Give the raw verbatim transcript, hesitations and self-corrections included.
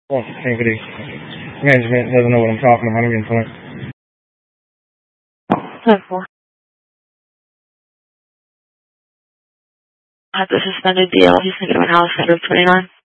Well, activity. Management doesn't know what I'm talking about. I'm getting point. ten four. Had the suspended D L. He's thinking about House Center twenty-nine.